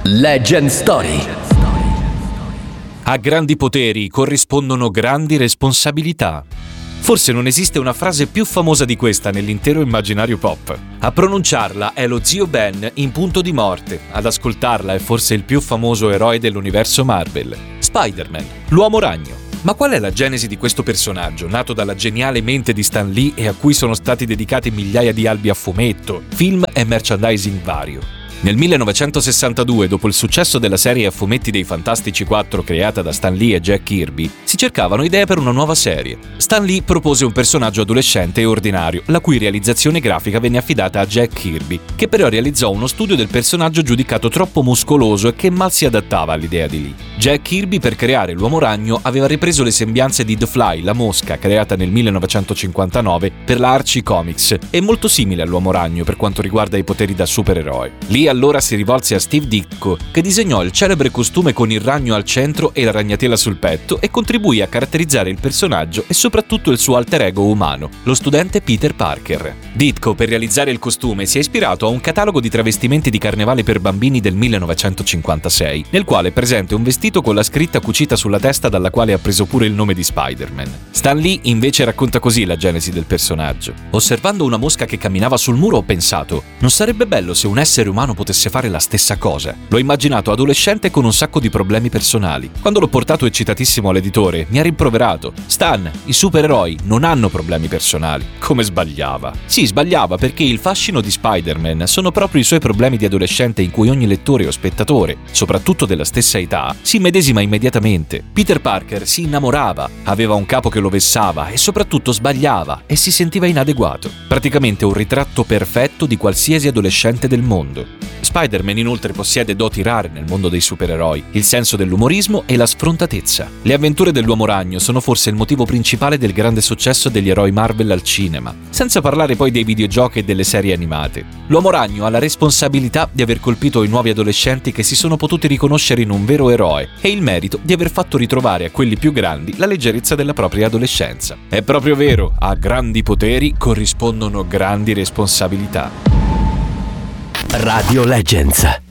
Legend Story. A grandi poteri corrispondono grandi responsabilità. Forse non esiste una frase più famosa di questa nell'intero immaginario pop. A pronunciarla è lo zio Ben in Punto di Morte, ad ascoltarla è forse il più famoso eroe dell'universo Marvel, Spider-Man, l'uomo ragno. Ma qual è la genesi di questo personaggio, nato dalla geniale mente di Stan Lee e a cui sono stati dedicati migliaia di albi a fumetto, film e merchandising vario? Nel 1962, dopo il successo della serie a fumetti dei Fantastici 4 creata da Stan Lee e Jack Kirby, si cercavano idee per una nuova serie. Stan Lee propose un personaggio adolescente e ordinario, la cui realizzazione grafica venne affidata a Jack Kirby, che però realizzò uno studio del personaggio giudicato troppo muscoloso e che mal si adattava all'idea di Lee. Jack Kirby, per creare l'Uomo Ragno, aveva ripreso le sembianze di The Fly, la mosca, creata nel 1959 per la Archie Comics, e molto simile all'Uomo Ragno per quanto riguarda i poteri da supereroe. Lee allora si rivolse a Steve Ditko, che disegnò il celebre costume con il ragno al centro e la ragnatela sul petto e contribuì a caratterizzare il personaggio e soprattutto il suo alter ego umano, lo studente Peter Parker. Ditko, per realizzare il costume, si è ispirato a un catalogo di travestimenti di carnevale per bambini del 1956, nel quale è presente un vestito con la scritta cucita sulla testa dalla quale ha preso pure il nome di Spider-Man. Stan Lee invece racconta così la genesi del personaggio. Osservando una mosca che camminava sul muro ho pensato: non sarebbe bello se un essere umano potesse fare la stessa cosa? L'ho immaginato adolescente con un sacco di problemi personali. Quando l'ho portato eccitatissimo all'editore, mi ha rimproverato: Stan, i supereroi non hanno problemi personali. Come sbagliava. Sì, sbagliava, perché il fascino di Spider-Man sono proprio i suoi problemi di adolescente in cui ogni lettore o spettatore, soprattutto della stessa età, si immedesima immediatamente. Peter Parker si innamorava, aveva un capo che lo vessava e soprattutto sbagliava e si sentiva inadeguato. Praticamente un ritratto perfetto di qualsiasi adolescente del mondo. Spider-Man inoltre possiede doti rare nel mondo dei supereroi, il senso dell'umorismo e la sfrontatezza. Le avventure dell'Uomo Ragno sono forse il motivo principale del grande successo degli eroi Marvel al cinema, senza parlare poi dei videogiochi e delle serie animate. L'Uomo Ragno ha la responsabilità di aver colpito i nuovi adolescenti che si sono potuti riconoscere in un vero eroe e il merito di aver fatto ritrovare a quelli più grandi la leggerezza della propria adolescenza. È proprio vero, a grandi poteri corrispondono grandi responsabilità. Radio Legends.